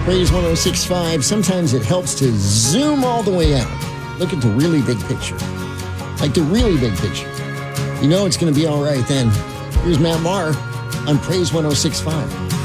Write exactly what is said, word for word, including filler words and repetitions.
Praise one oh six point five, sometimes it helps to zoom all the way out. Look at the really big picture. Like the really big picture. You know it's going to be all right then. Here's Matt Maher on Praise one oh six point five.